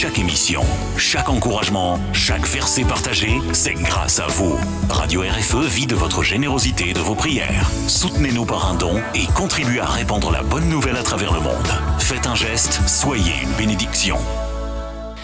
Chaque émission, chaque encouragement, chaque verset partagé, c'est grâce à vous. Radio RFE vit de votre générosité et de vos prières. Soutenez-nous par un don et contribuez à répandre la bonne nouvelle à travers le monde. Faites un geste, soyez une bénédiction.